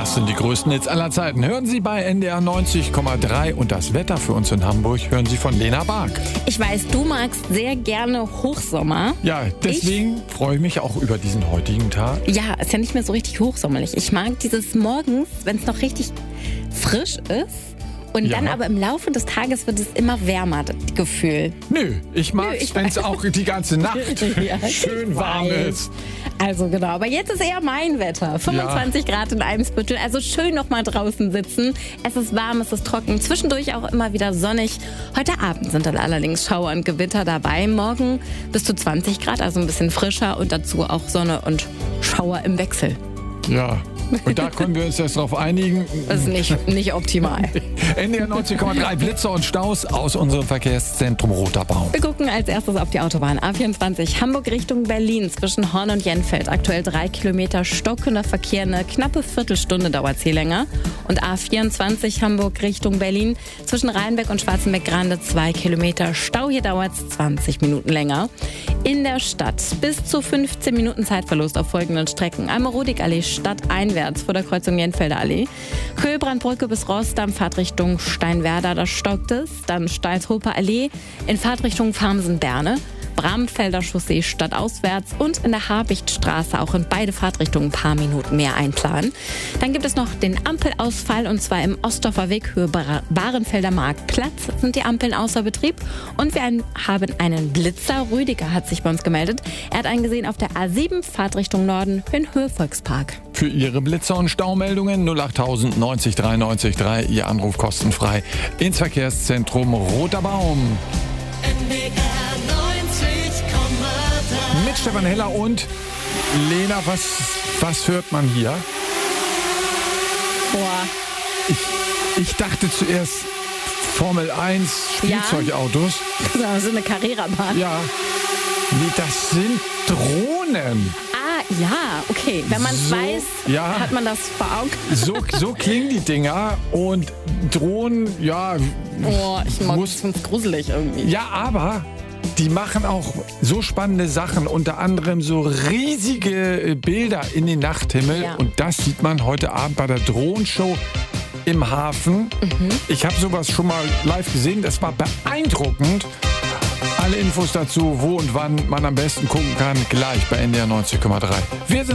Das sind die größten Hits aller Zeiten. Hören Sie bei NDR 90,3 und das Wetter für uns in Hamburg hören Sie von Lena Bark. Ich weiß, du magst sehr gerne Hochsommer. Ja, deswegen freue ich mich auch über diesen heutigen Tag. Ja, ist ja nicht mehr so richtig hochsommerlich. Ich mag dieses morgens, wenn es noch richtig frisch ist. Und dann aber im Laufe des Tages wird es immer wärmer, das Gefühl. Nö, ich mag es, wenn es auch die ganze Nacht schön warm ist. Also genau, aber jetzt ist eher mein Wetter. 25 Grad in Eimsbüttel, also schön noch mal draußen sitzen. Es ist warm, es ist trocken, zwischendurch auch immer wieder sonnig. Heute Abend sind dann allerdings Schauer und Gewitter dabei. Morgen bis zu 20 Grad, also ein bisschen frischer und dazu auch Sonne und Schauer im Wechsel. Ja, und da können wir uns jetzt drauf einigen. Das ist nicht optimal. NDR 90,3 Blitzer und Staus aus unserem Verkehrszentrum Roter Baum. Wir gucken als erstes auf die Autobahn A24 Hamburg Richtung Berlin zwischen Horn und Jenfeld. Aktuell 3 Kilometer stockender Verkehr, eine knappe Viertelstunde dauert es hier länger. Und A24 Hamburg Richtung Berlin zwischen Rheinbeck und Schwarzenbeck-Grande 2 Kilometer Stau. Hier dauert es 20 Minuten länger. In der Stadt bis zu 15 Minuten Zeitverlust auf folgenden Strecken. Einmal Rodikallee stadteinwärts vor der Kreuzung Jenfelder Allee. Köhlbrandbrücke bis Rossdamm, Fahrtrichtung Steinwerder, da stockt es. Dann Stalshofer Allee in Fahrtrichtung Farmsen-Berne. Bramfelder Chaussee stadtauswärts und in der Habichtstraße auch in beide Fahrtrichtungen ein paar Minuten mehr einplanen. Dann gibt es noch den Ampelausfall und zwar im Ostdorfer Weg Höhe Bahrenfelder Marktplatz sind die Ampeln außer Betrieb und wir haben einen Blitzer. Rüdiger hat sich bei uns gemeldet. Er hat einen gesehen auf der A7 Fahrtrichtung Norden in Höhe Volkspark. Für Ihre Blitzer- und Staumeldungen 08000 90 93 3, Ihr Anruf kostenfrei ins Verkehrszentrum Roter Baum. Mit Stefan Heller und Lena, was hört man hier? Boah. Ich dachte zuerst Formel 1 Spielzeugautos. Ja, so eine Carrera-Bahn. Ja, nee, das sind Drohnen. Ja, okay. Wenn man es weiß, hat man das vor Augen. So klingen die Dinger und Drohnen, ja. Oh, ich finde es gruselig irgendwie. Ja, aber die machen auch so spannende Sachen, unter anderem so riesige Bilder in den Nachthimmel. Ja. Und das sieht man heute Abend bei der Drohnenshow im Hafen. Ich habe sowas schon mal live gesehen, das war beeindruckend. Alle Infos dazu, wo und wann man am besten gucken kann, gleich bei NDR 90,3. Wir sind